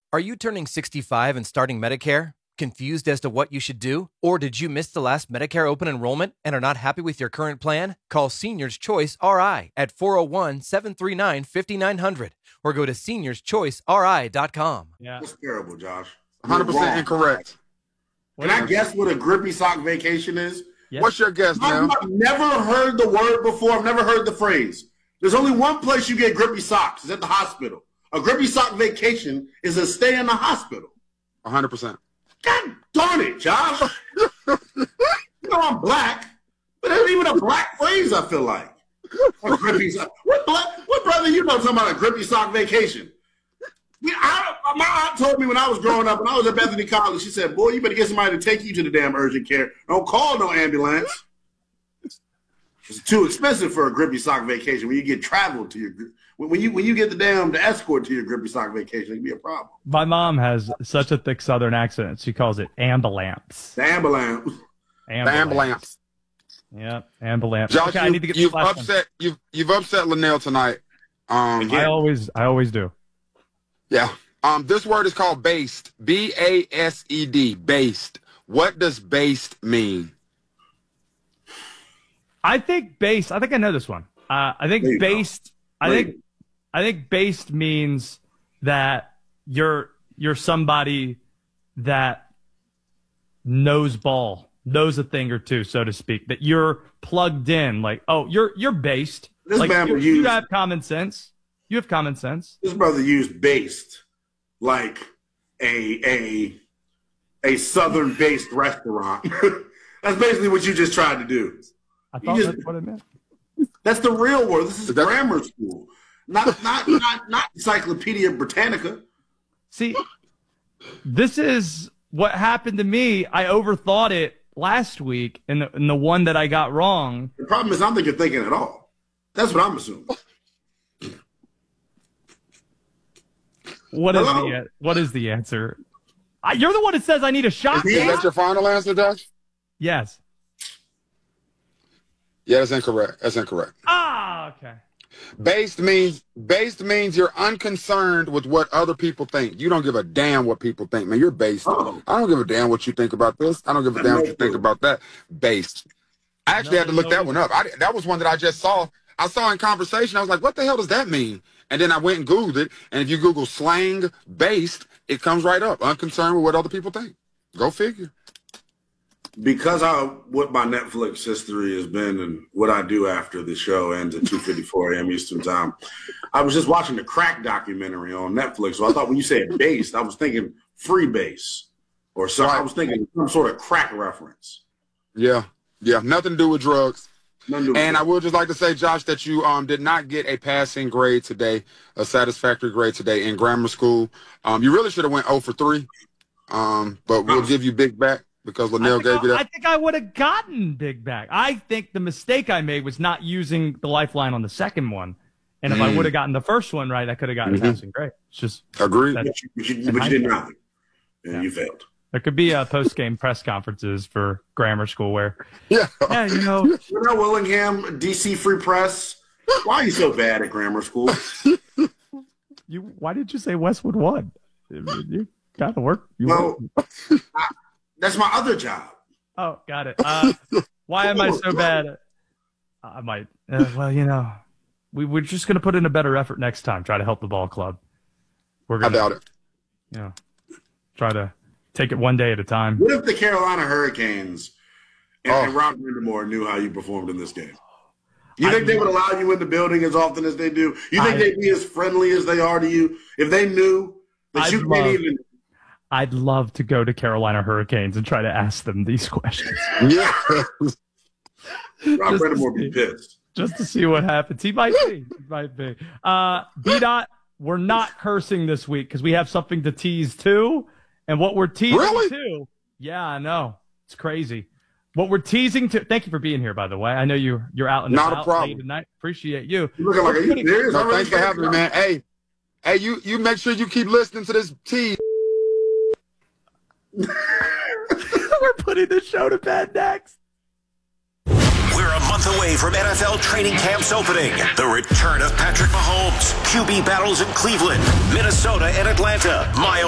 Are you turning 65 and starting Medicare? Confused as to what you should do? Or did you miss the last Medicare open enrollment and are not happy with your current plan? Call Seniors Choice RI at 401-739-5900 or go to seniorschoiceri.com. Yeah. That's terrible, Josh. 100% incorrect. Can I guess what a grippy sock vacation is? Yes. What's your guess, man? I've never heard the word before. I've never heard the phrase. There's only one place you get grippy socks. It's at the hospital. A grippy sock vacation is a stay in the hospital. 100%. God darn it, Josh. You know I'm black, but it ain't even a black phrase, I feel like. A grippy sock. What brother you know talking about a grippy sock vacation? My aunt told me when I was growing up, when I was at Bethany College, she said, boy, you better get somebody to take you to the damn urgent care. Don't call no ambulance. It's too expensive for a grippy sock vacation when you get traveled to your when you get the escort to your grippy sock vacation, it can be a problem. My mom has such a thick Southern accent. She calls it ambulance. The ambulance. Ambulance. Yeah, ambulance. Josh, okay, I need to get you've upset Linnell tonight. I always do. Yeah. This word is called based. B-A-S-E-D. Based. What does based mean? I think I know this one. I think based. I think based means that you're somebody that knows a thing or two, so to speak. That you're plugged in. Like, oh, you're based. This like man you have common sense. You have common sense. This brother used based like a Southern-based restaurant. That's basically what you just tried to do. I thought that's what it meant. That's the real word. This is grammar school, not Encyclopedia Britannica. See, this is what happened to me. I overthought it last week, in the one that I got wrong. The problem is I don't think you're thinking at all. That's what I'm assuming. What is the answer? You're the one that says I need a shot. Is that your final answer, Josh? Yes. Yeah, that's incorrect. Okay. Based means you're unconcerned with what other people think. You don't give a damn what people think, man. You're based. Oh. I don't give a damn what you think about this. I don't give a damn what you think about that. Based. I actually had to look that one up. That was one that I just saw. I saw in conversation. I was like, what the hell does that mean? And then I went and Googled it. And if you Google slang based, it comes right up. Unconcerned with what other people think. Go figure. Because what my Netflix history has been and what I do after the show ends at 2:54 a.m. Eastern time, I was just watching the crack documentary on Netflix. So I thought when you said based, I was thinking free base or something. I was thinking some sort of crack reference. Yeah. Nothing to do with drugs. And I would just like to say, Josh, that you did not get a passing grade today, a satisfactory grade today in grammar school. You really should have went 0 for 3, but we'll give you big back because Linnell gave you that. I think I would have gotten big back. I think the mistake I made was not using the lifeline on the second one. And if I would have gotten the first one right, I could have gotten a passing grade. It's just agreed. But you did nothing, and you failed. There could be post-game press conferences for grammar school where, Willingham, DC Free Press. Why are you so bad at grammar school? Why did you say Westwood won? You got to work. That's my other job. Oh, got it. Why am I so bad? I might. We're just going to put in a better effort next time. Try to help the ball club. I doubt it. Try to take it one day at a time. What if the Carolina Hurricanes and Rob Vandermoor knew how you performed in this game? You think they would allow you in the building as often as they do? You think they'd be as friendly as they are to you if they knew that you can't even? I'd love to go to Carolina Hurricanes and try to ask them these questions. Yeah. Rob Vandermoor be pissed. Just to see what happens. He might be. B-Dot, we're not cursing this week because we have something to tease too. And what we're teasing to, yeah, I know. It's crazy. What we're teasing to, thank you for being here, by the way. I know you're out and about a problem tonight. Appreciate you. You looking like a serious? No, thanks for having me, man. Hey, you make sure you keep listening to this tease. We're putting the show to bed next. We're a month away from NFL training camps opening. The return of Patrick Mahomes, QB battles in Cleveland, Minnesota, and Atlanta.